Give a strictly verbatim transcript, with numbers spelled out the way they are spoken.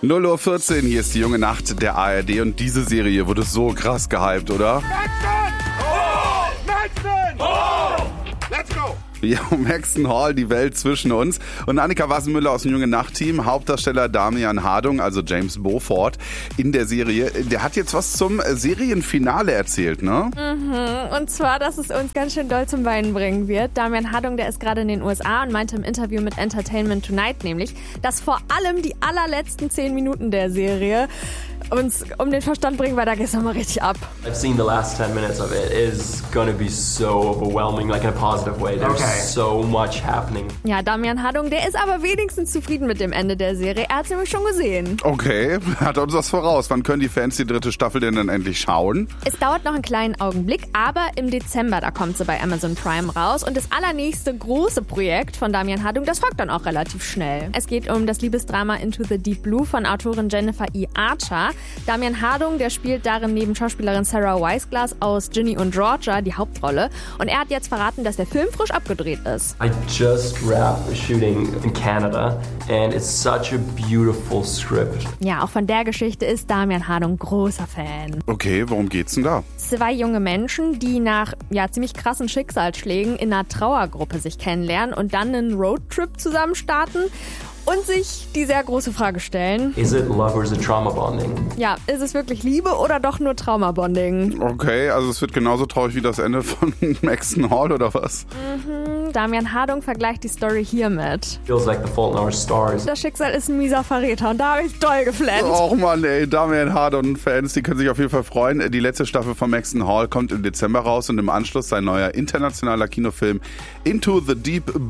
null Uhr vierzehn, hier ist die junge Nacht der A R D und diese Serie wurde so krass gehypt, oder? Maxton! Oh! Maxton! Oh! Let's go! Ja, Maxton Hall, die Welt zwischen uns. Und Annika Wassenmüller aus dem Junge Nacht-Team, Hauptdarsteller Damian Hardung, also James Beaufort, in der Serie. Der hat jetzt was zum Serienfinale erzählt, ne? Mhm. Und zwar, dass es uns ganz schön doll zum Weinen bringen wird. Damian Hardung, der ist gerade in den U S A und meinte im Interview mit Entertainment Tonight nämlich, dass vor allem die allerletzten zehn Minuten der Serie uns um den Verstand bringen, weil da geht's nochmal richtig ab. I've seen the last ten minutes of it. It is gonna be so overwhelming, like in a positive way. There's okay. so much happening. Ja, Damian Hardung, der ist aber wenigstens zufrieden mit dem Ende der Serie. Er hat's nämlich schon gesehen. Okay, hat uns das voraus. Wann können die Fans die dritte Staffel denn dann endlich schauen? Es dauert noch einen kleinen Augenblick, aber im Dezember, da kommt sie bei Amazon Prime raus. Und das allernächste große Projekt von Damian Hardung, das folgt dann auch relativ schnell. Es geht um das Liebesdrama Into the Deep Blue von Autorin Jennifer E. Archer. Damian Hardung, der spielt darin neben Schauspielerin Sarah Weisglass aus Ginny und Georgia die Hauptrolle. Und er hat jetzt verraten, dass der Film frisch abgedreht ist. I just wrapped shooting in Canada and it's such a beautiful script. Ja, auch von der Geschichte ist Damian Hardung großer Fan. Okay, worum geht's denn da? Zwei junge Menschen, die nach ja, ziemlich krassen Schicksalsschlägen in einer Trauergruppe sich kennenlernen und dann einen Roadtrip zusammen starten. Und sich die sehr große Frage stellen. Is it love or is it trauma bonding? Ja, ist es wirklich Liebe oder doch nur Trauma-Bonding? Okay, also es wird genauso traurig wie das Ende von Maxton Hall, oder was? Mhm, Damian Hardung vergleicht die Story hiermit. Feels like the fault in our stars. Das Schicksal ist ein mieser Verräter und da habe ich doll geflennt. Och Mann, ey, Damian Hardung-Fans, die können sich auf jeden Fall freuen. Die letzte Staffel von Maxton Hall kommt im Dezember raus und im Anschluss sein neuer internationaler Kinofilm Into the Deep